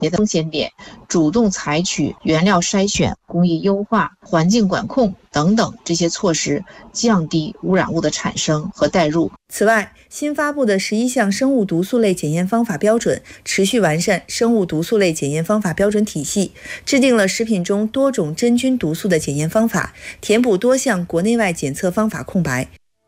的风险点，主动采取原料筛选、工艺优化、环境管控等等这些措施，降低污染物的产生和带入。 此外，新发布的11项生物毒素类检验方法标准，持续完善生物毒素类检验方法标准体系，制定了食品中多种真菌毒素的检验方法，填补多项国内外检测方法空白。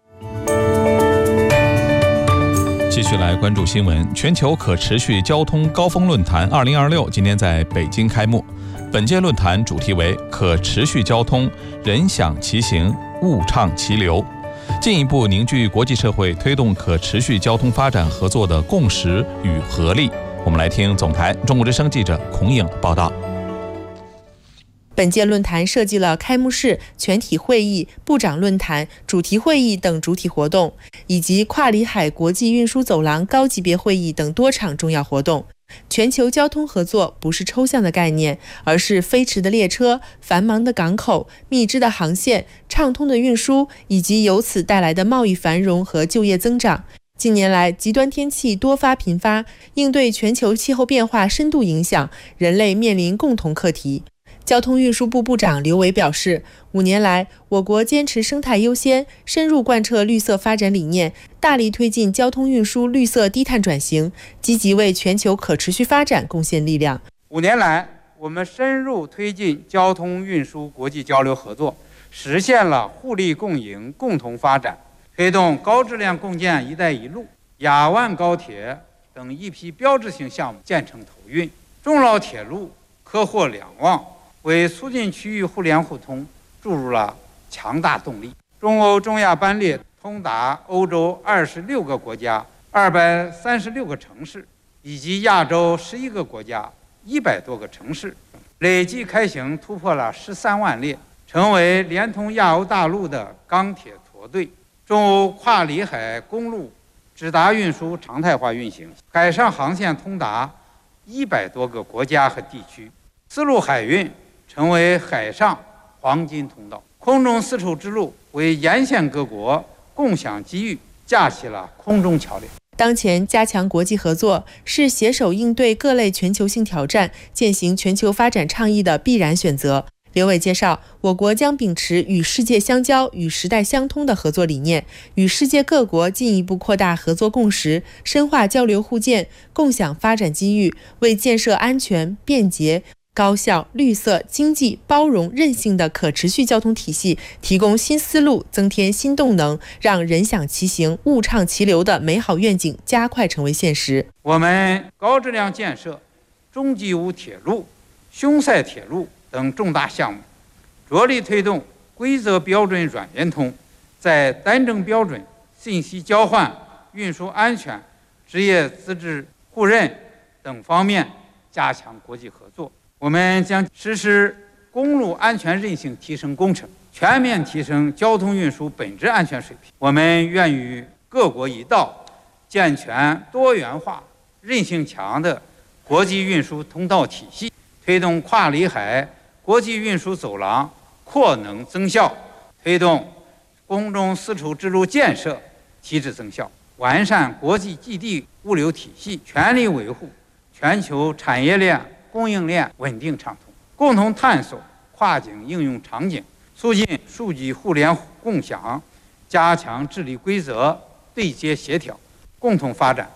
继续来关注新闻。全球可持续交通高峰论坛2026今天在北京开幕。本届论坛主题为可持续交通，人享其行，物畅其流，进一步凝聚国际社会推动可持续交通发展合作的共识与合力。我们来听总台中国之声记者孔颖报道。 本届论坛设计了开幕式、全体会议、部长论坛、主题会议等主体活动，以及跨里海国际运输走廊高级别会议等多场重要活动。全球交通合作不是抽象的概念，而是飞驰的列车、繁忙的港口、密支的航线、畅通的运输，以及由此带来的贸易繁荣和就业增长。近年来，极端天气多发频发，应对全球气候变化深度影响，人类面临共同课题。交通运输部部长刘伟表示，5年来，我国坚持生态优先，深入贯彻绿色发展理念，大力推进交通运输绿色低碳转型，积极为全球可持续发展贡献力量。 5年来，我们深入推进交通运输国际交流合作，实现了互利共赢、共同发展，推动高质量共建“一带一路”、雅万高铁等一批标志性项目建成投运，中老铁路科获两旺，为促进区域互联互通注入了强大动力。中欧中亚班列通达欧洲26个国家、236个城市，以及亚洲11个国家、100多个城市，累计开行突破了13万列，成为连通亚欧大陆的钢铁驼队。中欧跨里海公路直达运输常态化运行，海上航线通达100多个国家和地区，丝路海运成为海上黄金通道，空中丝绸之路为沿线各国共享机遇架起了空中桥梁。 当前，加强国际合作是携手应对各类全球性挑战、践行全球发展倡议的必然选择。刘伟介绍，我国将秉持与世界相交、与时代相通的合作理念，与世界各国进一步扩大合作共识，深化交流互鉴，共享发展机遇，为建设安全、便捷、高效、绿色、经济、包容、韧性的可持续交通体系提供新思路，增添新动能，让人享其行、物畅其流的美好愿景加快成为现实。 我们高质量建设中吉武铁路、匈塞铁路等重大项目，着力推动规则标准软圆通，在单证标准、信息交换、运输安全、职业资质互认等方面加强国际合作。我们将实施公路安全韧性提升工程，全面提升交通运输本质安全水平。我们愿与各国一道，健全多元化、韧性强的国际运输通道体系，推动跨里海国际运输走廊扩能增效，推动空中丝绸之路建设提质增效，完善国际基地物流体系，全力维护全球产业链、供应链稳定畅通，共同探索跨境应用场景，促进数据互联共享，加强治理规则对接协调，共同发展。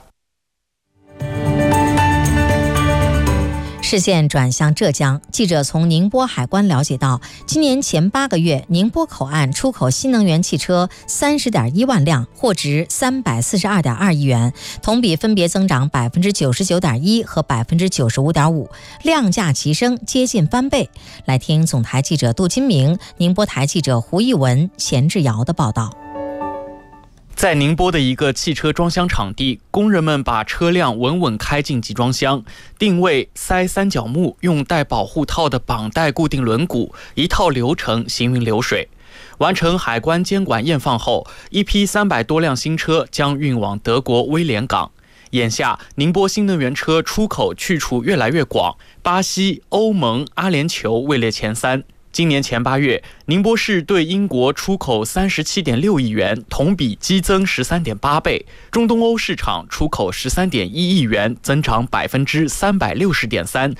视线转向浙江，记者从宁波海关了解到，今年前8个月，宁波口岸出口新能源汽车30.1万辆，货值342.2亿元，同比分别增长99.1%和95.5%，量价齐升，接近翻倍。来听总台记者杜金明、宁波台记者胡一文、钱志尧的报道。 在宁波的一个汽车装箱场地，工人们把车辆稳稳开进集装箱，定位、塞三角木，用带保护套的绑带固定轮毂，一套流程行云流水。完成海关监管验放后，一批300多辆新车将运往德国威廉港。眼下，宁波新能源车出口去处越来越广，巴西、欧盟、阿联酋位列前3。 今年前8月，宁波市对英国出口37.6亿元，同比激增13.8倍；中东欧市场出口13.1亿元，增长360.3%。